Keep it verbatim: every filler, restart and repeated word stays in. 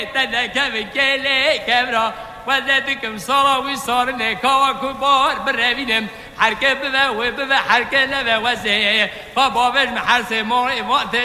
تدك بكلي كبرا ودتكم صلاة وصار نكوا كبار بربينم حركة بوا وبوا حركة لوا وزي فبابج محرس مور وقت